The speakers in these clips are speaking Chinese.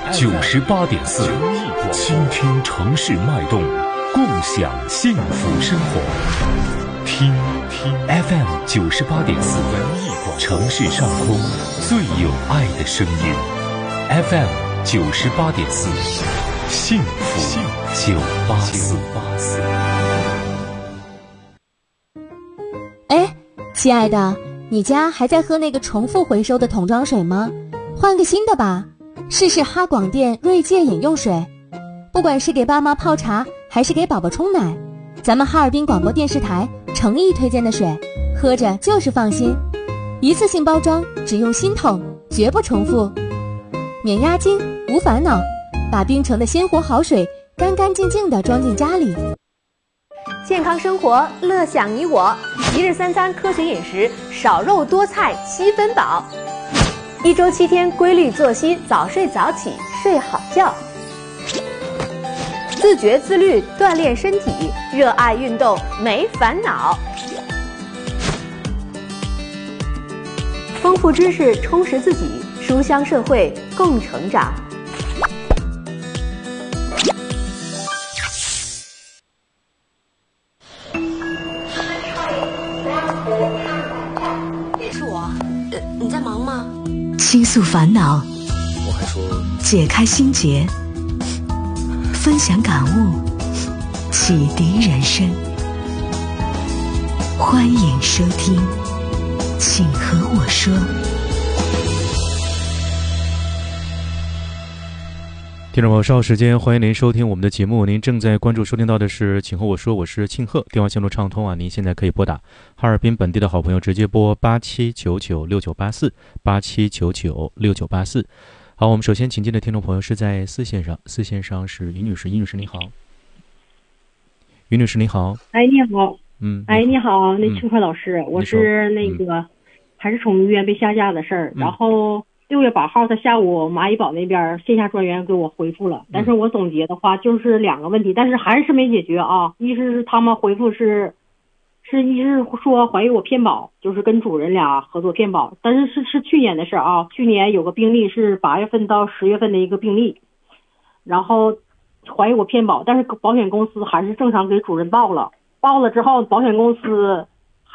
98.4，倾听城市脉动，共享幸福生活。听 FM 98.4，城市上空最有爱的声音。FM 98.4，幸福984。 哎，亲爱的，你家还在喝那个重复回收的桶装水吗？换个新的吧。试试哈广电锐界饮用水，不管是给爸妈泡茶还是给宝宝冲奶，咱们哈尔滨广播电视台诚意推荐的水，喝着就是放心。一次性包装，只用新桶，绝不重复，免押金，无烦恼，把冰城的鲜活好水干干净净地装进家里。 健康生活，乐享你我。一日三餐科学饮食，少肉多菜7分饱。1周7天规律作息，早睡早起，睡好觉。自觉自律锻炼身体，热爱运动没烦恼。丰富知识充实自己，书香社会共成长。 是我，你在忙吗？ 倾诉烦恼， 我还说解开心结，分享感悟，启迪人生。欢迎收听，请和我说。 听众朋友，稍后时间欢迎您收听我们的节目。您正在关注收听到的是请和我说，我是庆贺，电话线路畅通啊，您现在可以拨打哈尔滨本地的好朋友直接拨87996984 87996984。好，我们首先请进的听众朋友是在4线上，是于女士。于女士你好。于女士你好。 哎，你好。你好，那庆贺老师，我是那个还是宠物医院被下架的事儿，然后6月8号他下午蚂蚁堡那边线下专员给我回复了，但是我总结的话就是2个问题，但是还是没解决啊。一是他们回复是说怀疑我骗保，就是跟主人俩合作骗保，但是是去年的事啊，去年有个病例是8月份到10月份的一个病例，然后怀疑我骗保，但是保险公司还是正常给主人报了之后，保险公司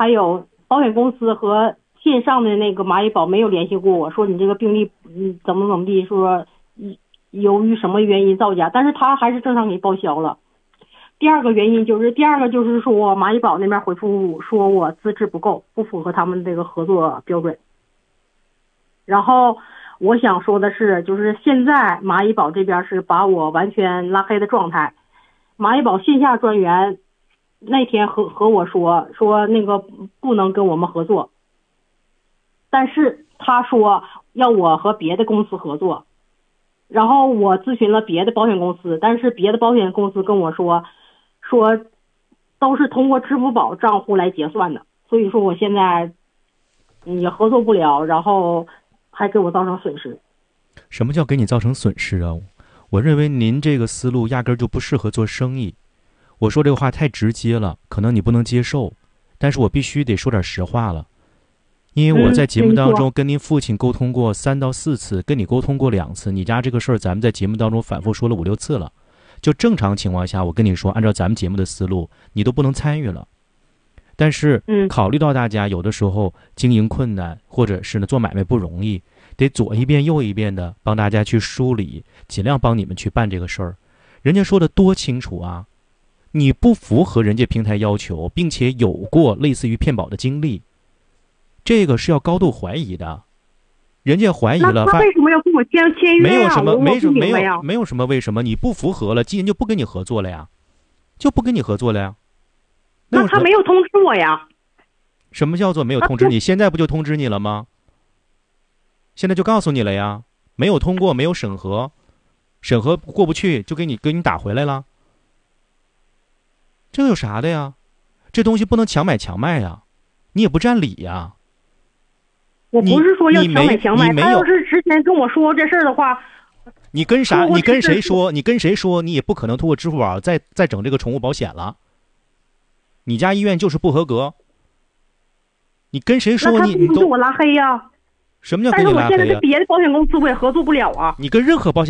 和线上的那个蚂蚁堡没有联系过我，说你这个病例怎么地，说由于什么原因造假，但是他还是正常给报销了。第二个就是说蚂蚁堡那边回复说我资质不够，不符合他们这个合作标准。然后我想说的是，就是现在蚂蚁堡这边是把我完全拉黑的状态。蚂蚁堡线下专员那天和我说那个不能跟我们合作，但是他说要我和别的公司合作，然后我咨询了别的保险公司，但是别的保险公司跟我说都是通过支付宝账户来结算的，所以说我现在也合作不了，然后还给我造成损失。 什么叫给你造成损失啊？我认为您这个思路压根儿就不适合做生意。我说这个话太直接了，可能你不能接受，但是我必须得说点实话了。因为我在节目当中跟您父亲沟通过3到4次，跟你沟通过2次，你家这个事儿咱们在节目当中反复说了5、6次了。就正常情况下，我跟你说，按照咱们节目的思路，你都不能参与了。但是考虑到大家有的时候经营困难，或者是呢做买卖不容易，得左一遍右一遍的帮大家去梳理，尽量帮你们去办这个事儿。人家说的多清楚啊，你不符合人家平台要求，并且有过类似于骗保的经历，这个是要高度怀疑的。人家怀疑了， 那为什么要跟我签约没有什么，没有什么为什么你不符合了，人就不跟你合作了呀， 那他没有通知我呀？ 什么叫做没有通知你？现在不就通知你了吗？现在就告诉你了呀，没有通过，没有审核过不去，就给你打回来了。这个有啥的呀？这东西不能强买强卖呀，你也不占理呀。 我不是说要强买强卖，他要是之前跟我说这事儿的话， 你跟谁说？你也不可能通过支付宝再整这个宠物保险了。你家医院就是不合格，你跟谁说？ 那他不是我拉黑呀？ 什么叫跟你拉黑呀？ 但是我现在跟别的保险公司我也合作不了啊。 你跟任何保险